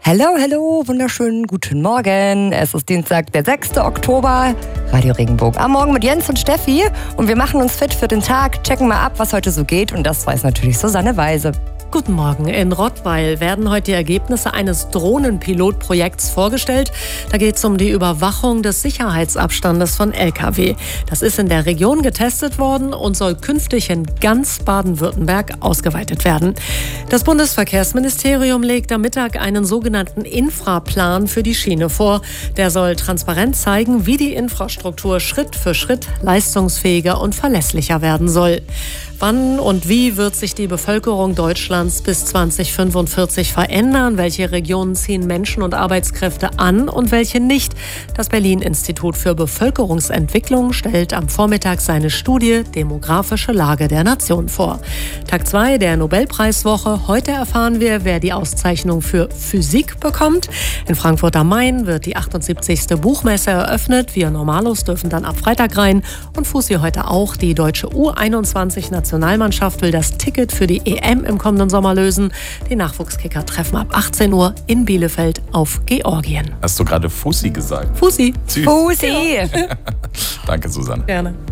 Hallo, wunderschönen guten Morgen. Es ist Dienstag, der 6. Oktober. Radio Regenbogen am Morgen mit Jens und Steffi. Und wir machen uns fit für den Tag, checken mal ab, was heute so geht. Und das weiß natürlich Susanne Weise. Guten Morgen. In Rottweil werden heute die Ergebnisse eines Drohnenpilotprojekts vorgestellt. Da geht es um die Überwachung des Sicherheitsabstandes von Lkw. Das ist in der Region getestet worden und soll künftig in ganz Baden-Württemberg ausgeweitet werden. Das Bundesverkehrsministerium legt am Mittag einen sogenannten Infraplan für die Schiene vor. Der soll transparent zeigen, wie die Infrastruktur Schritt für Schritt leistungsfähiger und verlässlicher werden soll. Wann und wie wird sich die Bevölkerung Deutschlands bis 2045 verändern? Welche Regionen ziehen Menschen und Arbeitskräfte an und welche nicht? Das Berlin-Institut für Bevölkerungsentwicklung stellt am Vormittag seine Studie Demografische Lage der Nation vor. Tag 2 der Nobelpreiswoche. Heute erfahren wir, wer die Auszeichnung für Physik bekommt. In Frankfurt am Main wird die 78. Buchmesse eröffnet. Wir Normalos dürfen dann ab Freitag rein. Und Fußi heute auch. Die deutsche U21-Nationalmannschaft will das Ticket für die EM im kommenden Sommer lösen. Die Nachwuchskicker treffen ab 18 Uhr in Bielefeld auf Georgien. Hast du gerade Fussi gesagt? Fussi. Fusi! Danke, Susanne. Gerne.